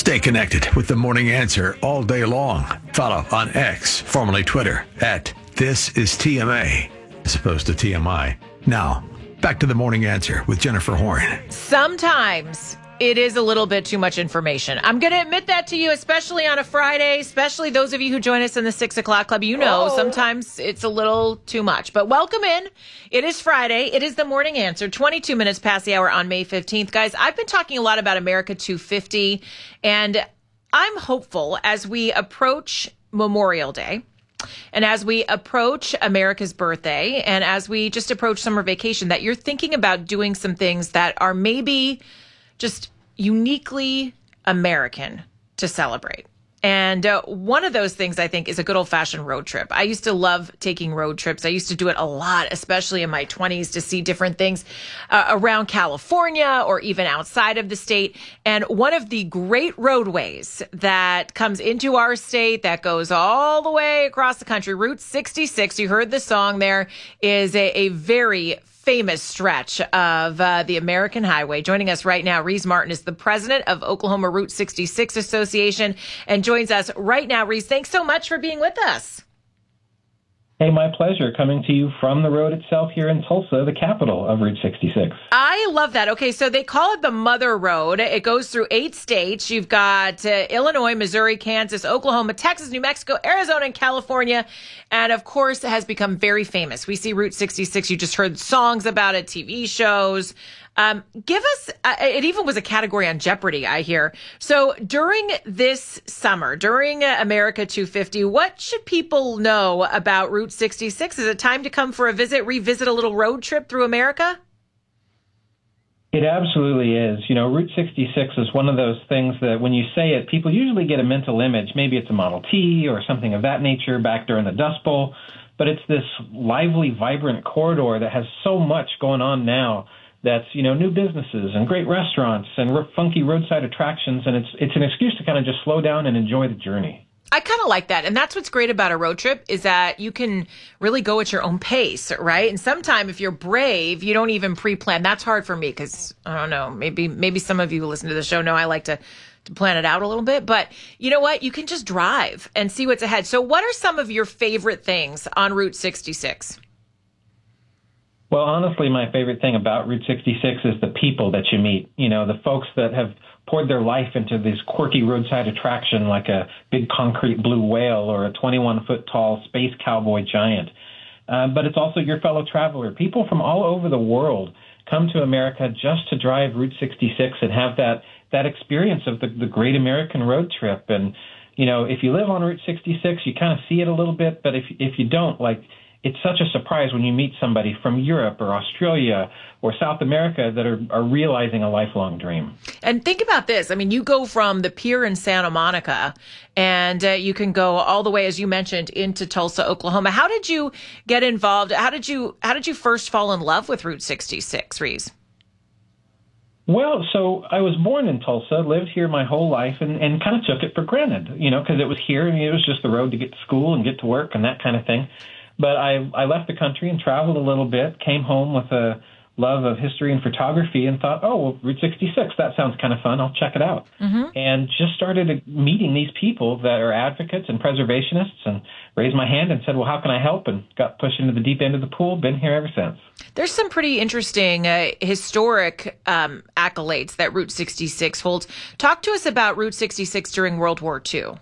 Stay connected with The Morning Answer all day long. Follow on X, formerly Twitter, at @ThisIsTMA, as opposed to TMI. Now, back to The Morning Answer with Jennifer Horn. Sometimes it is a little bit too much information. I'm going to admit that to you, especially on a Friday, especially those of you who join us in the 6 o'clock club. You know, sometimes it's a little too much. But welcome in. It is Friday. It is The Morning Answer, 22 minutes past the hour on May 15th. Guys, I've been talking a lot about America 250, and I'm hopeful as we approach Memorial Day, and as we approach America's birthday, and as we just approach summer vacation, that you're thinking about doing some things that are maybe just uniquely American to celebrate. And one of those things, I think, is a good old-fashioned road trip. I used to love taking road trips. I used to do it a lot, especially in my 20s, to see different things around California or even outside of the state. And one of the great roadways that comes into our state that goes all the way across the country, Route 66, you heard the song there, is a very famous stretch of the American Highway. Joining us right now, Reese Martin is the president of Oklahoma Route 66 Association and joins us right now. Reese, thanks so much for being with us. Hey, my pleasure, coming to you from the road itself here in Tulsa, the capital of Route 66. I love that. Okay, so they call it the Mother Road. It goes through 8 states. You've got Illinois, Missouri, Kansas, Oklahoma, Texas, New Mexico, Arizona, and California. And, of course, it has become very famous. We see Route 66. You just heard songs about it, TV shows. Give us, it even was a category on Jeopardy, I hear. So during this summer, during America 250, what should people know about Route 66? Is it time to come for a visit, revisit a little road trip through America? It absolutely is. You know, Route 66 is one of those things that when you say it, people usually get a mental image. Maybe it's a Model T or something of that nature back during the Dust Bowl. But it's this lively, vibrant corridor that has so much going on now. That's, you know, new businesses and great restaurants and funky roadside attractions. And it's an excuse to kind of just slow down and enjoy the journey. I kind of like that. And that's what's great about a road trip is that you can really go at your own pace, right? And sometimes if you're brave, you don't even pre-plan. That's hard for me because, I don't know, maybe some of you who listen to the show know I like to plan it out a little bit. But you know what? You can just drive and see what's ahead. So what are some of your favorite things on Route 66? Well, honestly, my favorite thing about Route 66 is the people that you meet. You know, the folks that have poured their life into this quirky roadside attraction like a big concrete blue whale or a 21-foot-tall space cowboy giant. But it's also your fellow traveler. People from all over the world come to America just to drive Route 66 and have that experience of the great American road trip. And, you know, if you live on Route 66, you kind of see it a little bit. But if you don't, like, it's such a surprise when you meet somebody from Europe or Australia or South America that are realizing a lifelong dream. And think about this. I mean, you go from the pier in Santa Monica and you can go all the way, as you mentioned, into Tulsa, Oklahoma. How did you get involved? How did you first fall in love with Route 66, Reese? Well, so I was born in Tulsa, lived here my whole life, and kind of took it for granted, you know, because it was here and it was just the road to get to school and get to work and that kind of thing. But I left the country and traveled a little bit, came home with a love of history and photography and thought, oh, well, Route 66, that sounds kind of fun. I'll check it out. Mm-hmm. And just started meeting these people that are advocates and preservationists and raised my hand and said, well, how can I help? And got pushed into the deep end of the pool. Been here ever since. There's some pretty interesting historic accolades that Route 66 holds. Talk to us about Route 66 during World War II.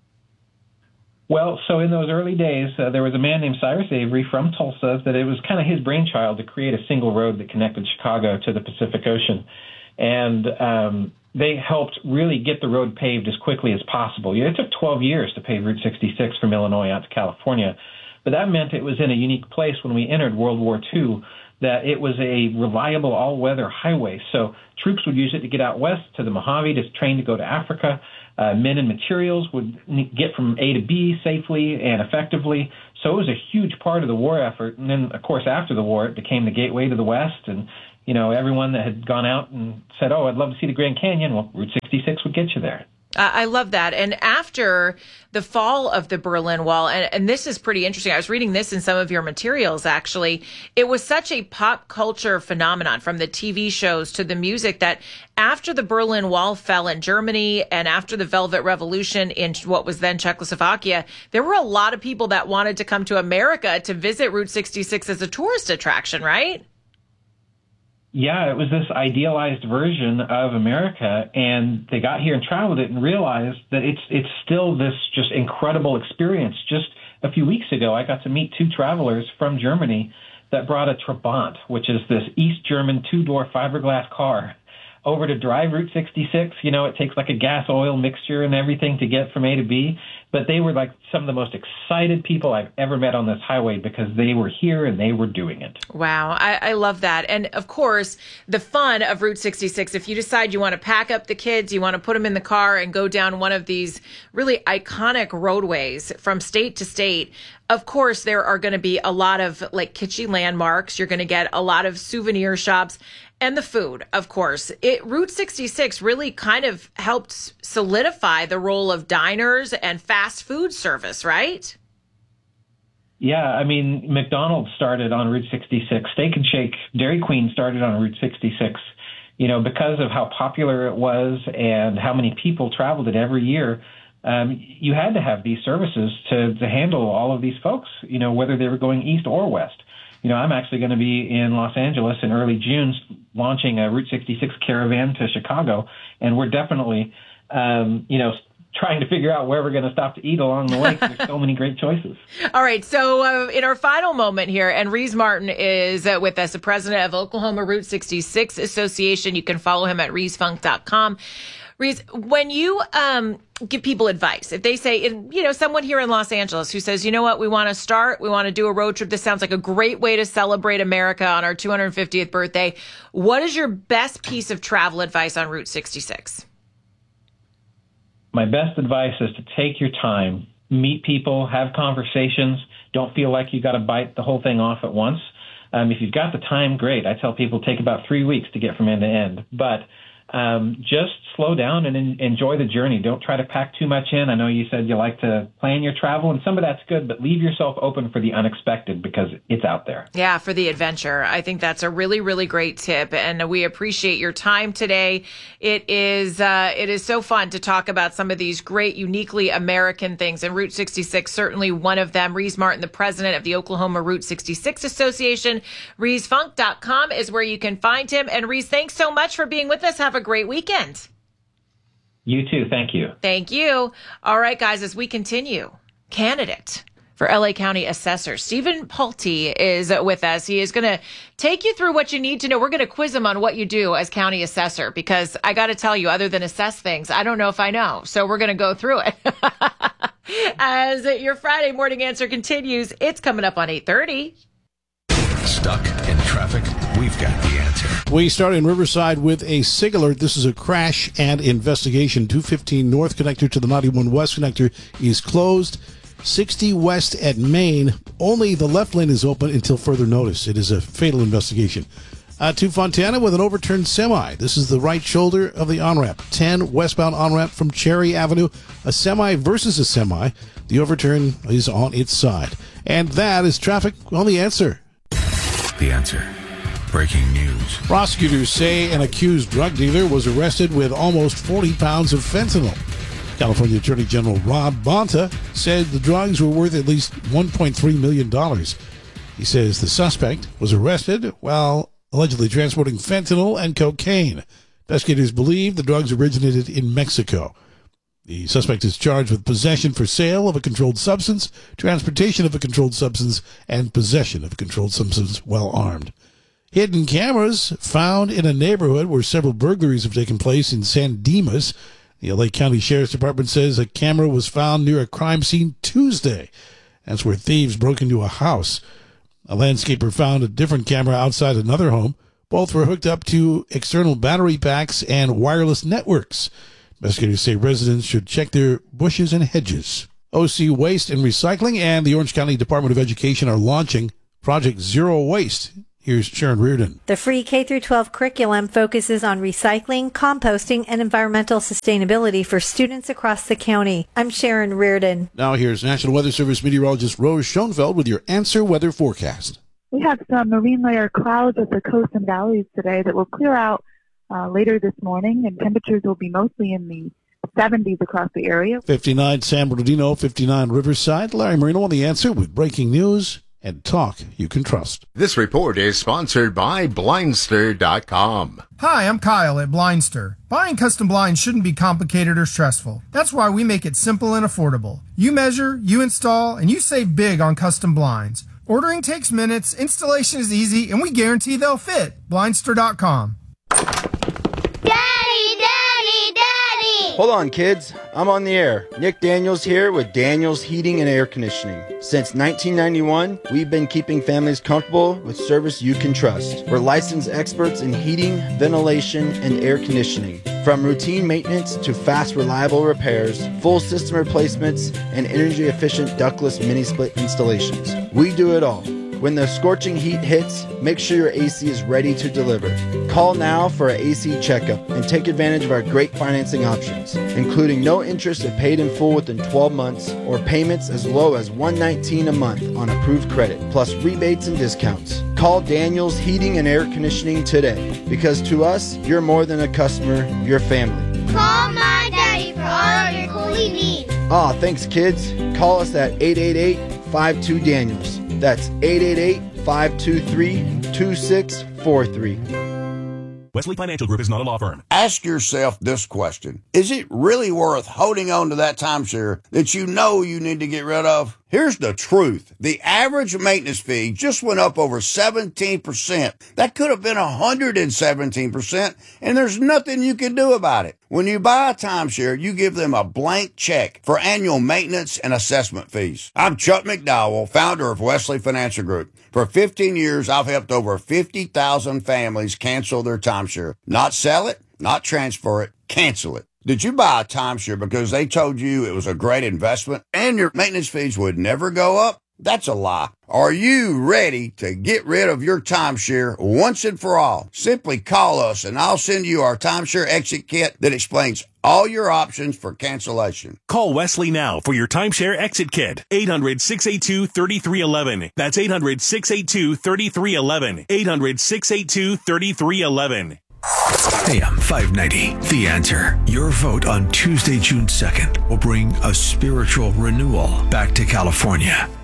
Well, so in those early days, there was a man named Cyrus Avery from Tulsa that it was kind of his brainchild to create a single road that connected Chicago to the Pacific Ocean. And they helped really get the road paved as quickly as possible. It took 12 years to pave Route 66 from Illinois out to California. But that meant it was in a unique place when we entered World War II, that it was a reliable all-weather highway. So troops would use it to get out west to the Mojave, to train to go to Africa. Men and materials would get from A to B safely and effectively. So it was a huge part of the war effort. And then, of course, after the war, it became the gateway to the West. And, you know, everyone that had gone out and said, oh, I'd love to see the Grand Canyon, well, Route 66 would get you there. I love that. And after the fall of the Berlin Wall, and this is pretty interesting. I was reading this in some of your materials, actually. It was such a pop culture phenomenon, from the TV shows to the music, that after the Berlin Wall fell in Germany and after the Velvet Revolution in what was then Czechoslovakia, there were a lot of people that wanted to come to America to visit Route 66 as a tourist attraction, right? Yeah, it was this idealized version of America, and they got here and traveled it and realized that it's still this just incredible experience. Just a few weeks ago, I got to meet two travelers from Germany that brought a Trabant, which is this East German two-door fiberglass car, over to drive Route 66. You know, it takes like a gas-oil mixture and everything to get from A to B. But they were like some of the most excited people I've ever met on this highway because they were here and they were doing it. Wow. I love that. And of course, the fun of Route 66, if you decide you want to pack up the kids, you want to put them in the car and go down one of these really iconic roadways from state to state, of course, there are going to be a lot of like kitschy landmarks. You're going to get a lot of souvenir shops. And the food, of course. Route 66 really kind of helped solidify the role of diners and fast food service, right? Yeah, I mean, McDonald's started on Route 66. Steak and Shake, Dairy Queen started on Route 66. You know, because of how popular it was and how many people traveled it every year, you had to have these services to handle all of these folks, you know, whether they were going east or west. You know, I'm actually going to be in Los Angeles in early June launching a Route 66 caravan to Chicago, and we're definitely, you know, trying to figure out where we're going to stop to eat along the way because there's so many great choices. All right, so in our final moment here, and Rees Martin is with us, the president of Oklahoma Route 66 Association. You can follow him at reesfunk.com. Rees, when you give people advice, if they say, you know, someone here in Los Angeles who says, you know what, we want to do a road trip. This sounds like a great way to celebrate America on our 250th birthday. What is your best piece of travel advice on Route 66? My best advice is to take your time, meet people, have conversations. Don't feel like you got to bite the whole thing off at once. If you've got the time, great. I tell people take about 3 weeks to get from end to end. But just slow down and enjoy the journey. Don't try to pack too much in. I know you said you like to plan your travel, and some of that's good, but leave yourself open for the unexpected because it's out there. Yeah, for the adventure. I think that's a really, really great tip, and we appreciate your time today. It is so fun to talk about some of these great, uniquely American things, and Route 66, certainly one of them. Rees Martin, the president of the Oklahoma Route 66 Association. ReesFunk.com is where you can find him. And Rees, thanks so much for being with us. Have a great weekend. You too. Thank you. Thank you. All right, guys, as we continue, candidate for LA County Assessor Stephen Pulte is with us. He is going to take you through what you need to know. We're going to quiz him on what you do as county assessor, because I got to tell you, other than assess things, I don't know if I know. So we're going to go through it. As your Friday morning answer continues, it's coming up on 8:30. Stuck in traffic? We've got the answer. We start in Riverside with a SIG alert. This is a crash and investigation. 215 North connector to the 91 West connector is closed. 60 West at Main. Only the left lane is open until further notice. It is a fatal investigation. To Fontana with an overturned semi. This is the right shoulder of the on-ramp. 10 westbound on-ramp from Cherry Avenue. A semi versus a semi. The overturn is on its side. And that is traffic on the answer. The answer. Breaking news. Prosecutors say an accused drug dealer was arrested with almost 40 pounds of fentanyl. California Attorney General Rob Bonta said the drugs were worth at least $1.3 million. He says the suspect was arrested while allegedly transporting fentanyl and cocaine. Investigators believe the drugs originated in Mexico. The suspect is charged with possession for sale of a controlled substance, transportation of a controlled substance, and possession of a controlled substance while armed. Hidden cameras found in a neighborhood where several burglaries have taken place in San Dimas. The LA County Sheriff's Department says a camera was found near a crime scene Tuesday. That's where thieves broke into a house. A landscaper found a different camera outside another home. Both were hooked up to external battery packs and wireless networks. Investigators say residents should check their bushes and hedges. OC Waste and Recycling and the Orange County Department of Education are launching Project Zero Waste Here's Sharon Reardon. The free K-12 curriculum focuses on recycling, composting, and environmental sustainability for students across the county. I'm Sharon Reardon. Now here's National Weather Service meteorologist Rose Schoenfeld with your Answer Weather forecast. We have some marine layer clouds at the coast and valleys today that will clear out later this morning, and temperatures will be mostly in the 70s across the area. 59 San Bernardino, 59 Riverside. Larry Marino on The Answer with breaking news and talk you can trust. This report is sponsored by Blindster.com. Hi, I'm Kyle at Blindster. Buying custom blinds shouldn't be complicated or stressful. That's why we make it simple and affordable. You measure, you install, and you save big on custom blinds. Ordering takes minutes, installation is easy, and we guarantee they'll fit. Blindster.com. Hold on, kids. I'm on the air. Nick Daniels here with Daniels Heating and Air Conditioning. Since 1991, we've been keeping families comfortable with service you can trust. We're licensed experts in heating, ventilation, and air conditioning. From routine maintenance to fast, reliable repairs, full system replacements, and energy-efficient ductless mini-split installations. We do it all. When the scorching heat hits, make sure your AC is ready to deliver. Call now for an AC checkup and take advantage of our great financing options, including no interest if paid in full within 12 months or payments as low as $119 a month on approved credit, plus rebates and discounts. Call Daniels Heating and Air Conditioning today, because to us, you're more than a customer, you're family. Call my daddy for all of your cooling needs. Thanks, kids. Call us at 888-52-DANIELS. That's 888-523-2643. Wesley Financial Group is not a law firm. Ask yourself this question. Is it really worth holding on to that timeshare that you know you need to get rid of? Here's the truth. The average maintenance fee just went up over 17%. That could have been 117%, and there's nothing you can do about it. When you buy a timeshare, you give them a blank check for annual maintenance and assessment fees. I'm Chuck McDowell, founder of Wesley Financial Group. For 15 years, I've helped over 50,000 families cancel their timeshare. Not sell it, not transfer it, cancel it. Did you buy a timeshare because they told you it was a great investment and your maintenance fees would never go up? That's a lie. Are you ready to get rid of your timeshare once and for all? Simply call us and I'll send you our timeshare exit kit that explains all your options for cancellation. Call Wesley now for your timeshare exit kit. 800-682-3311. That's 800-682-3311. 800-682-3311. AM 590, The Answer. Your vote on Tuesday, June 2nd will bring a spiritual renewal back to California.